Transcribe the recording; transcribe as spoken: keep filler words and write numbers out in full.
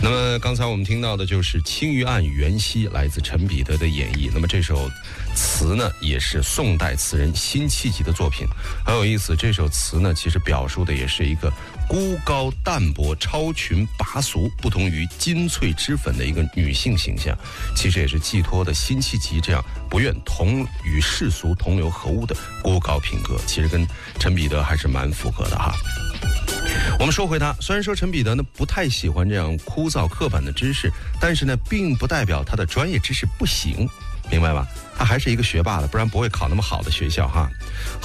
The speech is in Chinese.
那么刚才我们听到的就是《青鱼案缘溪》，来自陈彼得的演绎。那么这首词呢，也是宋代词人辛弃疾的作品，很有意思。这首词呢，其实表述的也是一个孤高淡泊、超群拔俗，不同于金翠脂粉的一个女性形象，其实也是寄托的辛弃疾这样不愿同与世俗同流合污的孤高品格，其实跟陈彼得还是蛮符合的哈。我们说回他，虽然说陈彼得呢不太喜欢这样枯燥刻板的知识，但是呢并不代表他的专业知识不行，明白吧？他还是一个学霸的，不然不会考那么好的学校哈。